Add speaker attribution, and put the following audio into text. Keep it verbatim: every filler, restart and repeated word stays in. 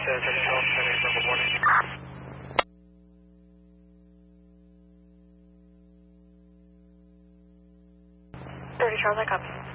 Speaker 1: says thirty Charles, ten eight, verbal warning. thirty Charles, I copy.